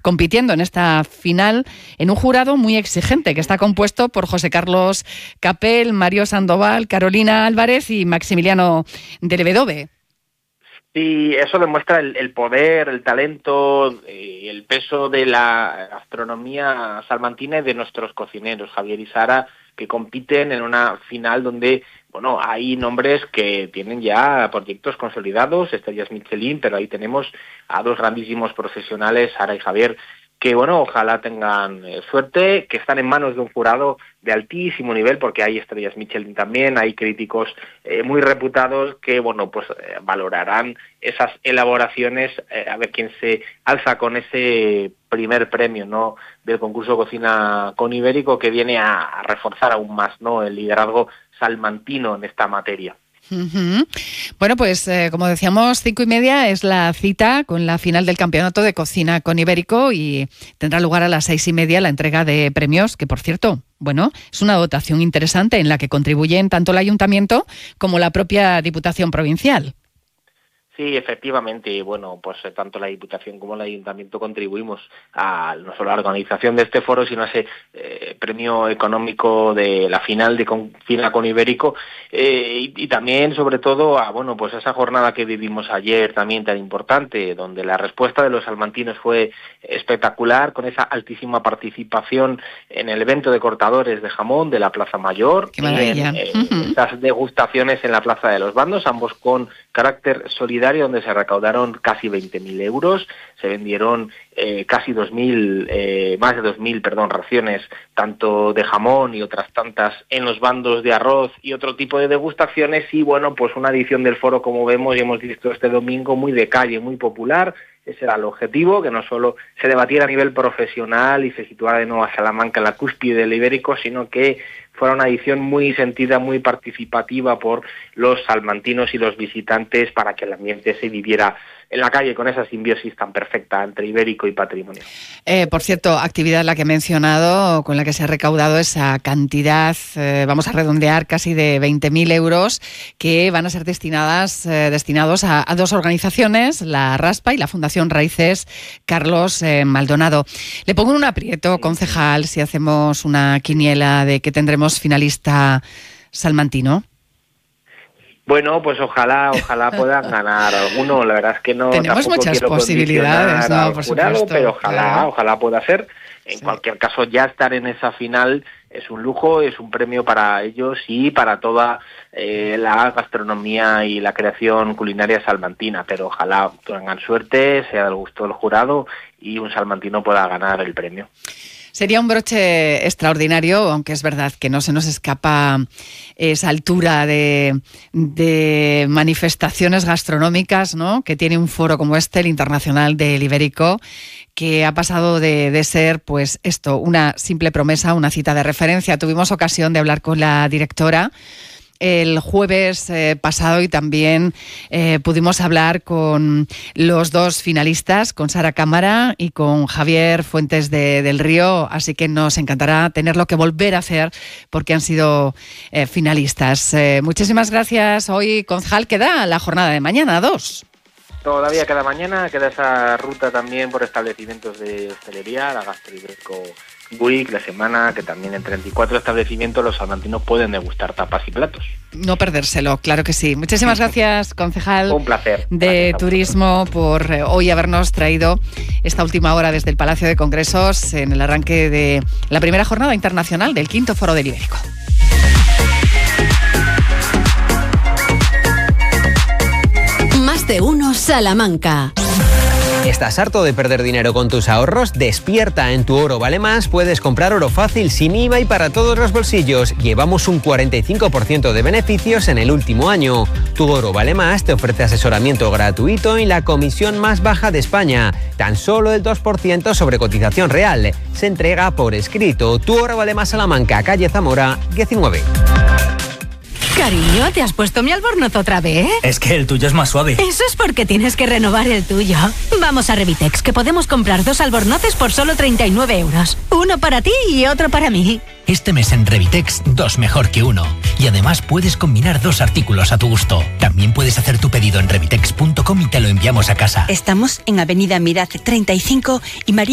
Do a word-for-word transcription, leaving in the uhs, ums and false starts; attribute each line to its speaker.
Speaker 1: compitiendo en esta final en un jurado muy exigente que está compuesto por José Carlos Capel, Mario Sandoval, Carolina Álvarez y Maximiliano de Levedove.
Speaker 2: Sí, eso demuestra el, el poder, el talento y el peso de la gastronomía salmantina y de nuestros cocineros, Javier y Sara, que compiten en una final donde, bueno, hay nombres que tienen ya proyectos consolidados, estrellas Michelin, pero ahí tenemos a dos grandísimos profesionales, Sara y Javier, que, bueno, ojalá tengan eh, suerte, que están en manos de un jurado de altísimo nivel, porque hay estrellas Michelin también, hay críticos eh, muy reputados que, bueno, pues eh, valorarán esas elaboraciones, eh, a ver quién se alza con ese primer premio, ¿no?, del concurso Cocina con Ibérico, que viene a, a reforzar aún más, ¿no?, el liderazgo salmantino en esta materia.
Speaker 1: Uh-huh. Bueno, pues eh, como decíamos, cinco y media es la cita con la final del campeonato de Cocina con Ibérico y tendrá lugar a las seis y media la entrega de premios, que por cierto, bueno, es una dotación interesante en la que contribuyen tanto el Ayuntamiento como la propia Diputación Provincial.
Speaker 2: Sí, efectivamente, bueno, pues tanto la Diputación como el Ayuntamiento contribuimos a no solo a la organización de este foro, sino a ese eh, premio económico de la final de Cocina con Ibérico eh, y, y también, sobre todo, a bueno, pues esa jornada que vivimos ayer también tan importante, donde la respuesta de los salmantinos fue espectacular, con esa altísima participación en el evento de cortadores de jamón de la Plaza Mayor.
Speaker 1: ¡Qué maravilla!
Speaker 2: Y en, eh, uh-huh. Esas degustaciones en la Plaza de los Bandos, ambos con carácter solidario, donde se recaudaron casi veinte mil euros, se vendieron eh, casi dos mil, eh, más de dos mil, perdón, raciones, tanto de jamón y otras tantas en los bandos de arroz y otro tipo de degustaciones, y bueno, pues una edición del foro, como vemos y hemos visto este domingo, muy de calle, muy popular. Ese era el objetivo, que no solo se debatiera a nivel profesional y se situara de nuevo a Salamanca en la cúspide del Ibérico, sino que fuera una edición muy sentida, muy participativa por los salmantinos y los visitantes, para que el ambiente se viviera en la calle con esa simbiosis tan perfecta entre ibérico y patrimonio.
Speaker 1: Eh, por cierto, actividad la que he mencionado, con la que se ha recaudado esa cantidad, eh, vamos a redondear, casi de veinte mil euros, que van a ser destinadas, eh, destinados a, a dos organizaciones, la RASPA y la Fundación Raíces Carlos eh, Maldonado. Le pongo en un aprieto, concejal, si hacemos una quiniela de que tendremos finalista salmantino.
Speaker 2: Bueno, pues ojalá, ojalá puedan ganar alguno. La verdad es que no.
Speaker 1: Tenemos muchas posibilidades, no, por
Speaker 2: jurado,
Speaker 1: supuesto.
Speaker 2: Pero ojalá, claro. ojalá pueda ser. En sí. cualquier caso, ya estar en esa final es un lujo, es un premio para ellos y para toda eh, la gastronomía y la creación culinaria salmantina. Pero ojalá tengan suerte, sea del gusto del jurado y un salmantino pueda ganar el premio.
Speaker 1: Sería un broche extraordinario, aunque es verdad que no se nos escapa esa altura de, de manifestaciones gastronómicas, ¿no?, que tiene un foro como este, el Internacional del Ibérico, que ha pasado de, de ser, pues esto, una simple promesa, una cita de referencia. Tuvimos ocasión de hablar con la directora el jueves eh, pasado y también eh, pudimos hablar con los dos finalistas, con Sara Cámara y con Javier Fuentes de, del Río, así que nos encantará tenerlo que volver a hacer porque han sido eh, finalistas. Eh, muchísimas gracias. Hoy, concejal, queda la jornada de mañana, dos.
Speaker 2: Todavía queda mañana, queda esa ruta también por establecimientos de hostelería, la Gastroibérico Week, la semana que también en treinta y cuatro establecimientos los salmantinos pueden degustar tapas y platos.
Speaker 1: No perdérselo, claro que sí. Muchísimas gracias, concejal
Speaker 2: Un placer.
Speaker 1: de
Speaker 2: Gracias
Speaker 1: Turismo, por eh, hoy habernos traído esta última hora desde el Palacio de Congresos en el arranque de la primera jornada internacional del quinto Foro del Ibérico.
Speaker 3: Más de uno Salamanca.
Speaker 4: ¿Estás harto de perder dinero con tus ahorros? Despierta, en Tu Oro Vale Más puedes comprar oro fácil, sin I V A y para todos los bolsillos. Llevamos un cuarenta y cinco por ciento de beneficios en el último año. Tu Oro Vale Más te ofrece asesoramiento gratuito y la comisión más baja de España. Tan solo el dos por ciento sobre cotización real. Se entrega por escrito. Tu Oro Vale Más Salamanca, calle Zamora, diecinueve.
Speaker 3: Cariño, ¿te has puesto mi albornoz otra vez?
Speaker 5: Es que el tuyo es más suave.
Speaker 3: Eso es porque tienes que renovar el tuyo. Vamos a Revitex, que podemos comprar dos albornoces por solo treinta y nueve euros. Uno para ti y otro para mí.
Speaker 5: Este mes en Revitex, dos mejor que uno. Y además puedes combinar dos artículos a tu gusto. También puedes hacer tu pedido en revitex punto com y te lo enviamos a casa.
Speaker 6: Estamos en Avenida Miraz treinta y cinco y María